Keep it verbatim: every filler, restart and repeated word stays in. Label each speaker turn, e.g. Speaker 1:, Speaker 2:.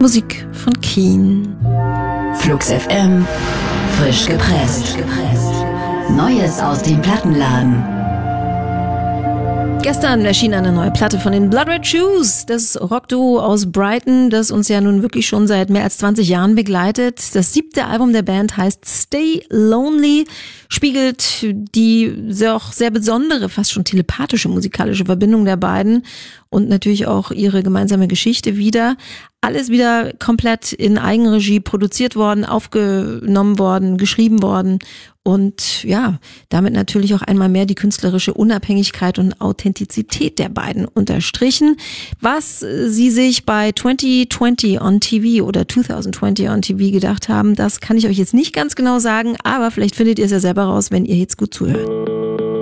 Speaker 1: Musik von Keen.
Speaker 2: Flux F M, frisch gepresst. Neues aus dem Plattenladen.
Speaker 1: Gestern erschien eine neue Platte von den Blood Red Shoes, das Rockduo aus Brighton, das uns ja nun wirklich schon seit mehr als zwanzig Jahren begleitet. Das siebte Album der Band heißt Stay Lonely, spiegelt die sehr, auch sehr besondere, fast schon telepathische musikalische Verbindung der beiden und natürlich auch ihre gemeinsame Geschichte wider. Alles wieder komplett in Eigenregie produziert worden, aufgenommen worden, geschrieben worden und ja, damit natürlich auch einmal mehr die künstlerische Unabhängigkeit und Authentizität der beiden unterstrichen. Was sie sich bei zwanzig zwanzig on T V oder zwanzig zwanzig on T V gedacht haben, das kann ich euch jetzt nicht ganz genau sagen, aber vielleicht findet ihr es ja selber raus, wenn ihr jetzt gut zuhört.